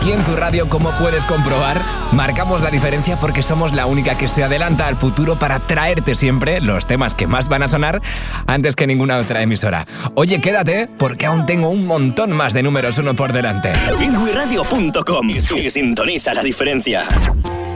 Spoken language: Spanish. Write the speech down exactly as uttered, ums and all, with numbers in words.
aquí en tu radio, como puedes comprobar, marcamos la diferencia porque somos la única que se adelanta al futuro para traerte siempre los temas que más van a sonar antes que ninguna otra emisora. Oye, quédate, porque aún tengo un montón más de números uno por delante. Bilwi Radio punto com y sintoniza la diferencia.